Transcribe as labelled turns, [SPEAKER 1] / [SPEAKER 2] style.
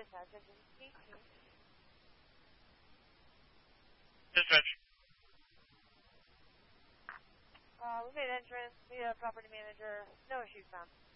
[SPEAKER 1] dispatch, engine 18.
[SPEAKER 2] Dispatch.
[SPEAKER 1] We made entrance, we have property manager, no issues found.